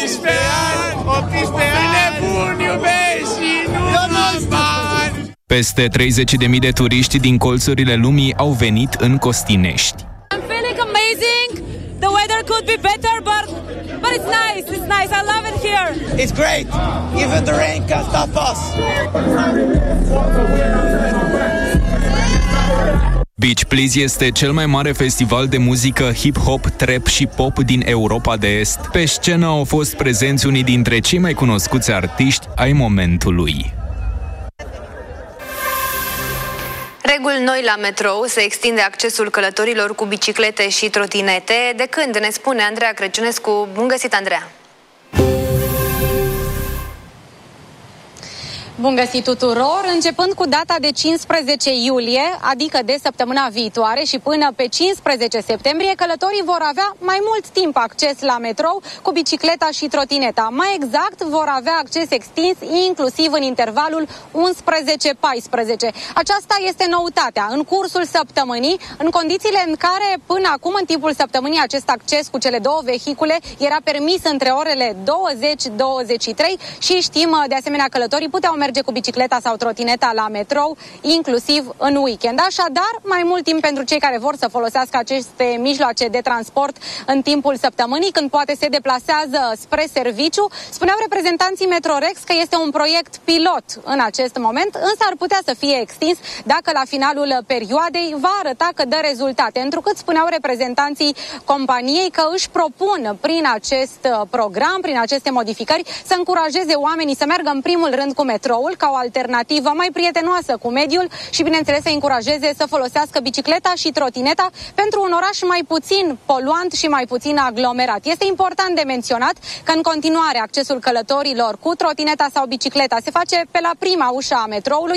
18 ani, 18 ani, nebun iubesc și nu am bani. Peste 30.000 de turiști din colțurile lumii au venit în Costinești. I'm feeling amazing. The weather could be better, but it's nice. It's nice. I love it here. It's great. Even the rain can stop us. Beach Please este cel mai mare festival de muzică hip-hop, trap și pop din Europa de Est. Pe scenă au fost prezenți unii dintre cei mai cunoscuți artiști ai momentului. Reguli noi la metrou, se extinde accesul călătorilor cu biciclete și trotinete. De când, ne spune Andreea Crăciunescu. Bun găsit, Andreea! Bun găsit tuturor! Începând cu data de 15 iulie, adică de săptămâna viitoare și până pe 15 septembrie, călătorii vor avea mai mult timp acces la metrou cu bicicleta și trotineta. Mai exact, vor avea acces extins inclusiv în intervalul 11-14. Aceasta este noutatea. În cursul săptămânii, în condițiile în care până acum, în timpul săptămânii, acest acces cu cele două vehicule era permis între orele 20-23 și știm, de asemenea, călătorii puteau merge cu bicicleta sau trotineta la metrou, inclusiv în weekend. Așadar, mai mult timp pentru cei care vor să folosească aceste mijloace de transport în timpul săptămânii, când poate se deplasează spre serviciu. Spuneau reprezentanții Metrorex că este un proiect pilot în acest moment, însă ar putea să fie extins dacă la finalul perioadei va arăta că dă rezultate. Întrucât spuneau reprezentanții companiei că își propun prin acest program, prin aceste modificări, să încurajeze oamenii să meargă în primul rând cu metrou ca o alternativă mai prietenoasă cu mediul și, bineînțeles, să încurajeze să folosească bicicleta și trotineta pentru un oraș mai puțin poluant și mai puțin aglomerat. Este important de menționat că în continuare accesul călătorilor cu trotineta sau bicicleta se face pe la prima ușă a metroului,